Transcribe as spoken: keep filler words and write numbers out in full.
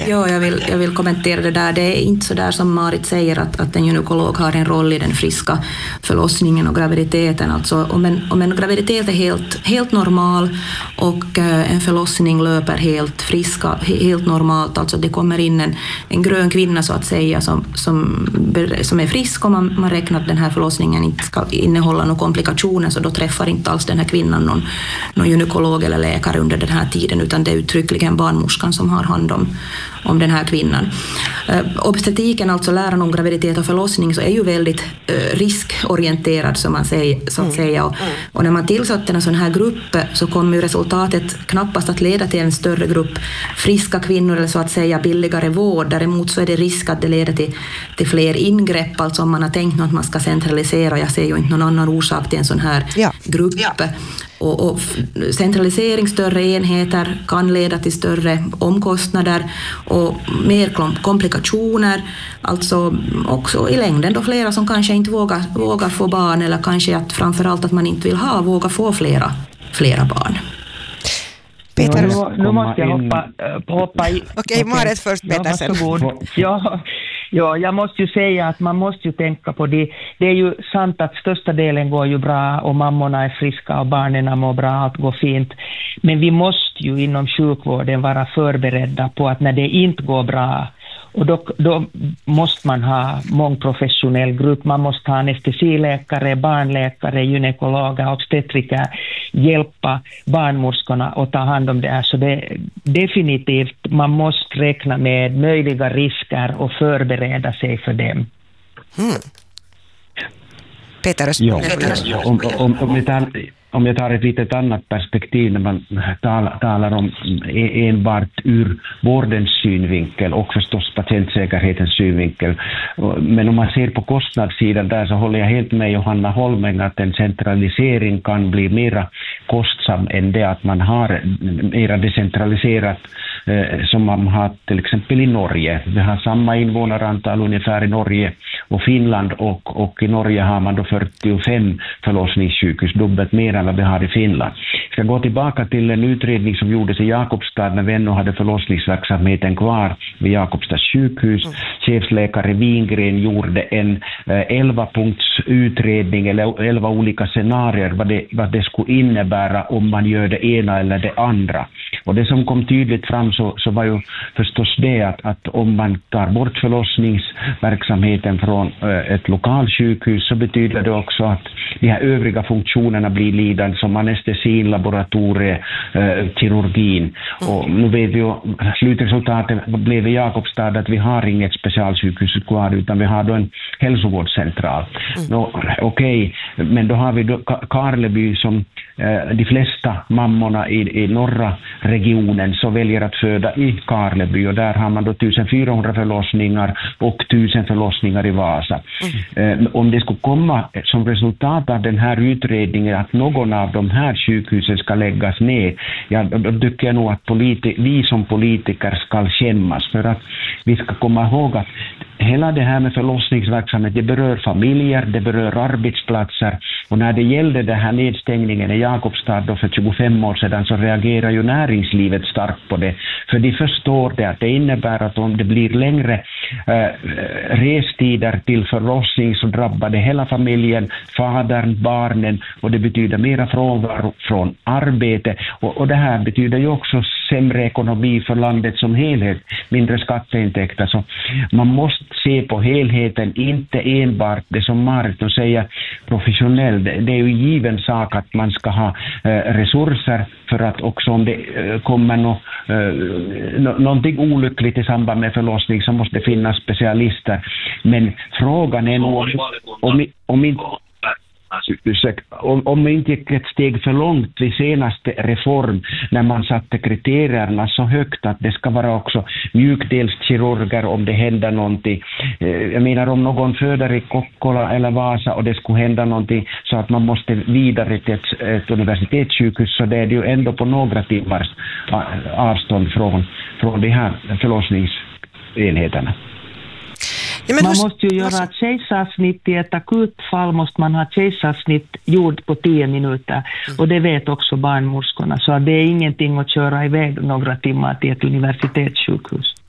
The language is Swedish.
Ja, jag vill, jag vill kommentera det där. Det är inte så där som Marit säger att, att en gynekolog har en roll i den friska förlossningen och graviditeten. Alltså om en, om en graviditet är helt, helt normal och eh, en förlossning löper helt friska, helt normalt, alltså det kommer in en, en grön kvinna så att säga som, som, som är frisk och man, man räknar att den här förlossningen inte ska innehålla några komplikationer, så då träffar inte alls den här kvinnan någon, någon gynekolog eller läkare under den här tiden, utan det är uttryckligen barnmorskan som har hand om, om den här kvinnan. Uh, obstetriken, alltså läran om graviditet och förlossning, så är ju väldigt uh, riskorienterad som man säger, så att säga. Och, och när man tillsatte en sån här grupp så kommer ju resultatet knappast att leda till en större grupp friska kvinnor eller så att säga billigare vård. Däremot så är det risk att det leder till, till fler ingrepp, alltså om man har tänkt att man ska centralisera. Jag ser ju inte någon annan orsak till en sån här ja. grupp. Ja. Och, och centralisering, större enheter kan leda till större omkostnader och mer komplikationer, alltså också i längden då flera som kanske inte vågar, vågar få barn, eller kanske att framförallt att man inte vill ha, våga få flera, flera barn. Peter, nu, nu måste jag hoppa, hoppa i. Okej, okay, Marit först, Petersen. Ja, ja, jag måste ju säga att man måste ju tänka på det. Det är ju sant att största delen går ju bra och mammorna är friska och barnen mår bra, allt går fint. Men vi måste ju inom sjukvården vara förberedda på att när det inte går bra, och då, då måste man ha mångprofessionell grupp. Man måste ha anestesiläkare, barnläkare, gynekologer, obstetriker, hjälpa barnmorskorna att ta hand om det här. Så det definitivt, man måste räkna med möjliga risker och förbereda sig för dem. Mm. Peter, ja, ja, om, om, om, vi tar, om jag tar ett litet annat perspektiv när man talar, talar om enbart ur vårdens synvinkel och förstås patientsäkerhetens synvinkel. Men om man ser på kostnadssidan där så håller jag helt med Johanna Holmeng att en centralisering kan bli mera kostsam än det att man har mera decentraliserat eh, som man har till exempel i Norge. Vi har samma invånarantal ungefär i Norge och Finland, och, och i Norge har man då fyrtiofem förlossningssjukhus, dubbelt mer än vad vi har i Finland. Jag ska gå tillbaka till en utredning som gjordes i Jakobstad när vi ännu hade förlossningsverksamheten kvar vid Jakobstads sjukhus. Mm. Chefsläkare Wingren gjorde en elva punkts utredning eller elva olika scenarier vad det, vad det skulle innebära om man gör det ena eller det andra. Och det som kom tydligt fram så, så var ju förstås det att, att om man tar bort förlossningsverksamheten från äh, ett lokalsjukhus så betyder det också att de här övriga funktionerna blir lidande som anestesin, laboratorie, äh, kirurgin. Och nu vet vi ju, slutresultatet blev i Jakobstad att vi har inget specialsjukhus kvar utan vi har då en hälsovårdscentral. Mm. Okej, okay, men då har vi då Karleby som äh, de flesta mammorna i, i norra regionen så väljer att föda i Karleby, och där har man då fjortonhundra förlossningar och tusen förlossningar i Vasa. Mm. Eh, om det skulle komma som resultat av den här utredningen att någon av de här sjukhusen ska läggas ner, ja, då, då tycker jag nog att politi- vi som politiker ska skämmas, för att vi ska komma ihåg att hela det här med förlossningsverksamhet, det berör familjer, det berör arbetsplatser, och när det gällde den här nedstängningen i Jakobstad då för tjugofem år sedan så reagerar ju näringslivet starkt på det, för de förstår det att det innebär att om det blir längre äh, restider till förlossning så drabbar det hela familjen, fadern, barnen, och det betyder mera frånvaro från arbete, och, och det här betyder ju också sämre ekonomi för landet som helhet, mindre skatteintäkter. Så man måste se på helheten, inte enbart det som Marit säger professionellt. Det är ju given sak att man ska ha eh, resurser för att också om det eh, kommer no, eh, no, någonting olyckligt i samband med förlossning så måste det finnas specialister. Men frågan är nog om, om inte Om, om vi inte gick ett steg för långt vid senaste reform när man satte kriterierna så högt att det ska vara också mjukdelskirurger om det händer någonting. Jag menar om någon föder i Kokkola eller Vasa och det skulle hända någonting så att man måste vidare till ett, ett universitetssjukhus, så det är det ju ändå på några timmars avstånd från, från de här förlossningsenheterna. Ja, men man hos, måste ju göra ett kejsarsnitt i ett akutfall, måste man ha kejsarsnitt gjort på tio minuter. Mm. Och det vet också barnmorskorna. Så det är ingenting att köra iväg några timmar till ett universitetssjukhus.